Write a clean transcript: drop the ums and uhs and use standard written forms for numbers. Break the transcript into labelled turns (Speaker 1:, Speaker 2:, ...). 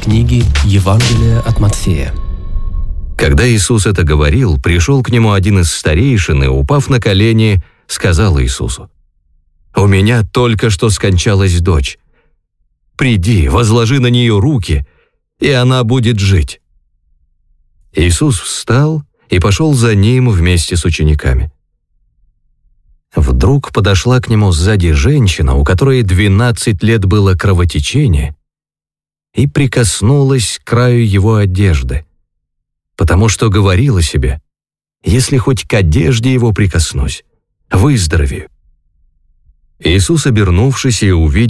Speaker 1: книги Евангелия от Матфея.
Speaker 2: Когда Иисус это говорил, пришел к нему один из старейшин и, упав на колени, сказал Иисусу: «У меня только что скончалась дочь. Приди, возложи на нее руки, и она будет жить». Иисус встал и пошел за ним вместе с учениками. Вдруг подошла к нему сзади женщина, у которой 12 лет было кровотечение, и прикоснулась к краю его одежды, потому что говорила себе: «Если хоть к одежде его прикоснусь, выздоровею». Иисус, обернувшись и увидев